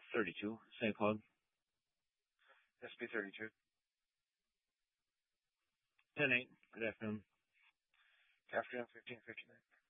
32, St. Cloud. SB32. 10-8, good afternoon. Afternoon, 1559.